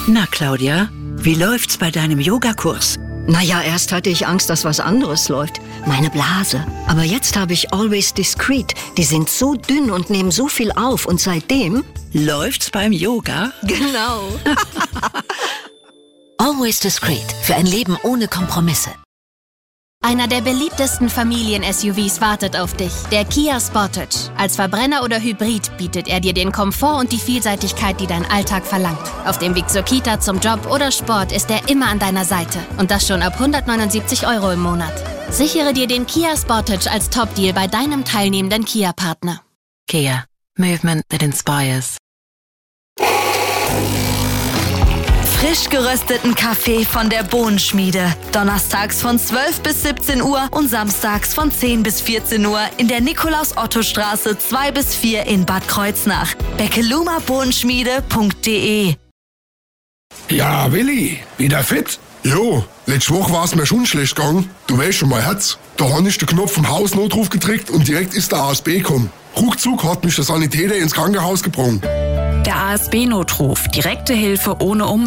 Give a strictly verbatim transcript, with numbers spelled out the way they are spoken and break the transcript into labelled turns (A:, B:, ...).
A: Na, Claudia, wie läuft's bei deinem Yogakurs?
B: Naja, erst hatte ich Angst, dass was anderes läuft. Meine Blase. Aber jetzt habe ich Always Discreet. Die sind so dünn und nehmen so viel auf. Und seitdem...
A: Läuft's beim Yoga?
B: Genau.
C: Always Discreet. Für ein Leben ohne Kompromisse.
D: Einer der beliebtesten Familien-S U Vs wartet auf dich, der Kia Sportage. Als Verbrenner oder Hybrid bietet er dir den Komfort und die Vielseitigkeit, die dein Alltag verlangt. Auf dem Weg zur Kita, zum Job oder Sport ist er immer an deiner Seite. Und das schon ab hundertneunundsiebzig Euro im Monat. Sichere dir den Kia Sportage als Top-Deal bei deinem teilnehmenden Kia-Partner.
E: Kia. Movement that inspires.
F: Frisch gerösteten Kaffee von der Bohnenschmiede. Donnerstags von zwölf bis siebzehn Uhr und samstags von zehn bis vierzehn Uhr in der Nikolaus-Otto-Straße zwei bis vier in Bad Kreuznach. beckeluma bohnenschmiede punkt de.
G: Ja, Willi, wieder fit?
H: Jo, letzte Woche war es mir schon schlecht gegangen. Du weißt schon, mein Herz. Da habe ich den Knopf vom Hausnotruf gedrückt und direkt ist der A S B gekommen. Ruckzuck hat mich der Sanitäter ins Krankenhaus gebracht.
E: Der A S B-Notruf. Direkte Hilfe ohne Um